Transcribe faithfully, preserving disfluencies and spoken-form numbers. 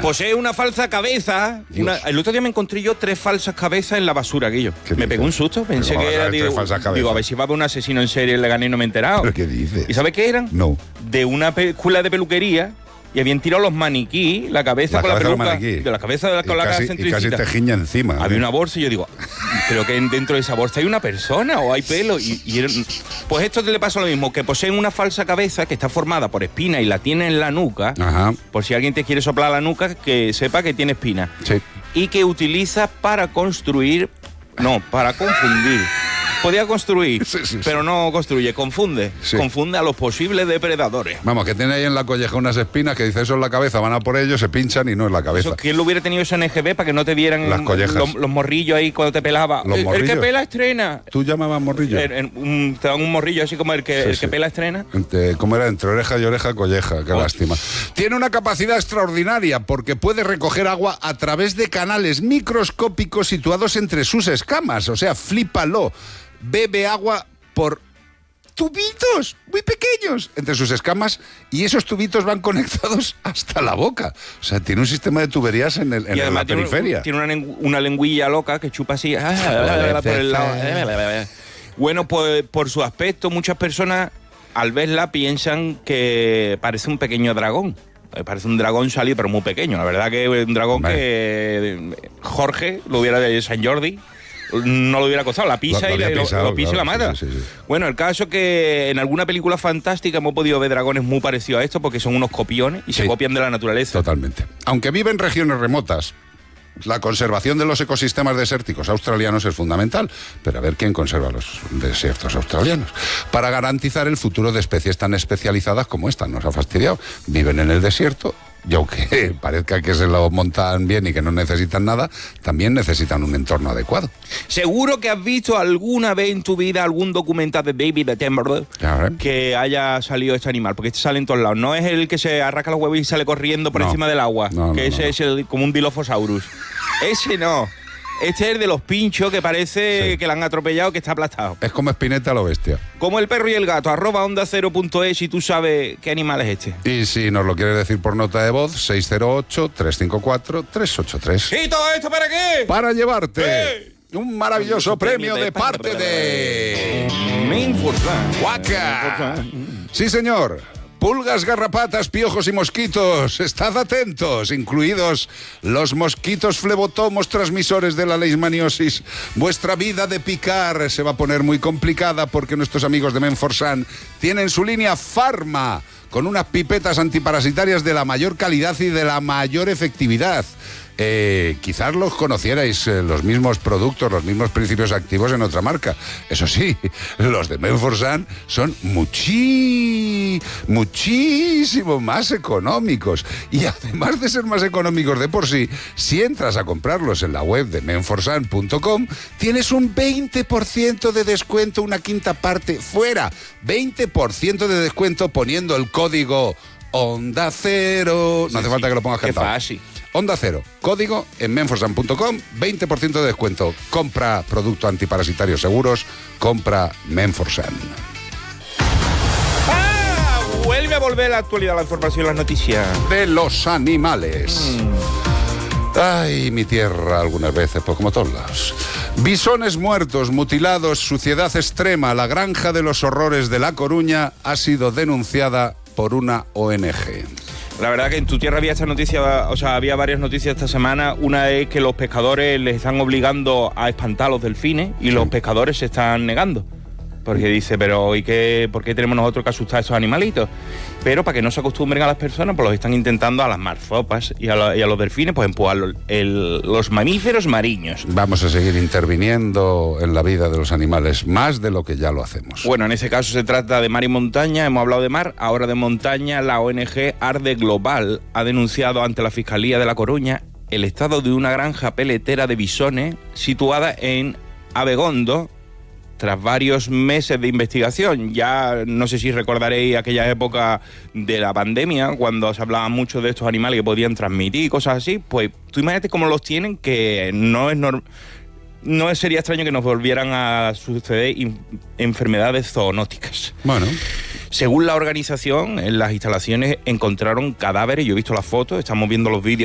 Posee una falsa cabeza. Una, el otro día me encontré yo tres falsas cabezas en la basura, Guillo. Me pegó un susto. Pensé que era. Digo, digo, a ver si va a haber un asesino en serie, le gané y no me he enterado. ¿Pero qué dices? ¿Y sabes qué eran? No. De una escuela de peluquería. Y habían tirado los maniquí, la cabeza la con cabeza la peluca, de, de la cabeza de la, con la casi, centricita. Y casi te giña encima. Había ¿eh? una bolsa y yo digo, creo que dentro de esa bolsa hay una persona o hay pelo. Y, y eran, pues esto le pasa lo mismo, que poseen una falsa cabeza que está formada por espina y la tiene en la nuca. Ajá. Por si alguien te quiere soplar la nuca, que sepa que tiene espina. Sí. Y que utiliza para construir, no, para confundir. Podía construir, sí, sí, sí. pero no construye, confunde. Sí. Confunde a los posibles depredadores. Vamos, que tiene ahí en la colleja unas espinas que dice eso es la cabeza, van a por ellos, se pinchan y no es la cabeza. Eso, ¿quién lo hubiera tenido eso en E G B para que no te dieran las collejas? Los, los morrillos ahí cuando te pelaba? ¿Los el, morrillos? El que pela estrena. ¿Tú llamabas morrillo? En, en, un, te dan un morrillo así como el que, sí, el que sí. pela estrena. Entre, ¿Cómo era? Entre oreja y oreja, colleja. Qué oh. lástima. Tiene una capacidad extraordinaria porque puede recoger agua a través de canales microscópicos situados entre sus escamas. O sea, flípalo. Bebe agua por tubitos muy pequeños entre sus escamas y esos tubitos van conectados hasta la boca. O sea, tiene un sistema de tuberías en, el, en la tiene periferia. Un, tiene una, una lengüilla loca que chupa así ah, por el lado. Bueno, pues por su aspecto, muchas personas al verla piensan que parece un pequeño dragón. Parece un dragón salido, pero muy pequeño. La verdad que es un dragón vale. que Jorge lo hubiera de San Jordi. No lo hubiera costado, la pisa lo, lo y le, pisado, lo, lo pisa claro, y la mata. Sí, sí, sí. Bueno, el caso es que en alguna película fantástica hemos podido ver dragones muy parecidos a estos porque son unos copiones y sí, se copian de la naturaleza. Totalmente. Aunque vive en regiones remotas, la conservación de los ecosistemas desérticos australianos es fundamental, pero a ver quién conserva los desiertos australianos. Para garantizar el futuro de especies tan especializadas como esta, nos ha fastidiado. Viven en el desierto. Y aunque parezca que se lo montan bien y que no necesitan nada, también necesitan un entorno adecuado. Seguro que has visto alguna vez en tu vida algún documental de David Attenborough que haya salido este animal, porque este sale en todos lados. No es el que se arranca los huevos y sale corriendo por no, encima del agua, no, que no, ese no. es el, como un Dilophosaurus. Ese no. Este es el de los pinchos que parece sí. que le han atropellado, que está aplastado. Es como Spinetta a lo bestia. Como el perro y el gato, arroba onda cero punto es si tú sabes qué animal es este. Y si nos lo quieres decir por nota de voz, seis cero ocho, tres cinco cuatro, tres ocho tres. ¿Y todo esto para qué? Para llevarte ¡Eh! un maravilloso un premio de, de parte de... Menforsan. ¡Guaca! Sí, señor. Pulgas, garrapatas, piojos y mosquitos, estad atentos, incluidos los mosquitos flebotomos transmisores de la leishmaniosis. Vuestra vida de picar se va a poner muy complicada porque nuestros amigos de Menforsan tienen su línea Pharma, con unas pipetas antiparasitarias de la mayor calidad y de la mayor efectividad. Eh, quizás los conocierais, eh, los mismos productos, los mismos principios activos en otra marca. Eso sí, los de Menforsan son muchí, muchísimo más económicos. Y además de ser más económicos de por sí, si entras a comprarlos en la web de menforsan punto com, tienes un veinte por ciento de descuento, una quinta parte fuera. veinte por ciento de descuento poniendo el código Onda Cero. No sí, hace falta sí. que lo pongas cantado. Qué fácil. Onda Cero, código en menforsan punto com, veinte por ciento de descuento. Compra producto antiparasitario seguros, compra Menforsan. ¡Ah! Vuelve a volver la actualidad, la información y las noticias. De los animales. Mm. Ay, mi tierra algunas veces, pues como todos lados. Bisones muertos, mutilados, suciedad extrema. La granja de los horrores de La Coruña ha sido denunciada por una O N G. La verdad que en tu tierra había esta noticia, o sea, había varias noticias esta semana. Una es que los pescadores les están obligando a espantar a los delfines y sí. los pescadores se están negando. Porque dice, pero ¿y qué? ¿Por qué tenemos nosotros que asustar a estos animalitos? Pero para que no se acostumbren a las personas, pues los están intentando a las marsopas y a, la, y a los delfines, pues empujar los, el, los mamíferos marinos. Vamos a seguir interviniendo en la vida de los animales, más de lo que ya lo hacemos. Bueno, en ese caso se trata de mar y montaña, hemos hablado de mar, ahora de montaña. La O N G Arde Global ha denunciado ante la Fiscalía de La Coruña el estado de una granja peletera de bisones situada en Abegondo, tras varios meses de investigación. Ya no sé si recordaréis aquella época de la pandemia, cuando se hablaba mucho de estos animales que podían transmitir y cosas así. Pues tú imagínate cómo los tienen, que no es normal. No sería extraño que nos volvieran a suceder in- enfermedades zoonóticas. Bueno. Según la organización, en las instalaciones encontraron cadáveres. Yo he visto las fotos, estamos viendo los vídeos